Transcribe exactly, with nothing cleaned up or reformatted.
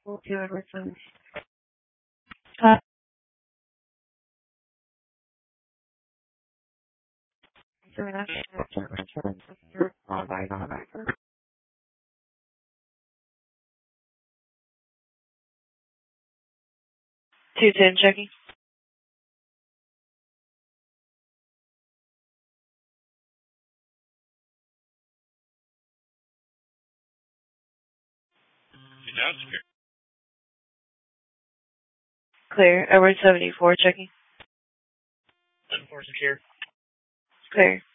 We'll do it with some. Uh, so that's all right, all right. two ten checking. Clear. Edward seventy-four checking. seven four secure. Clear.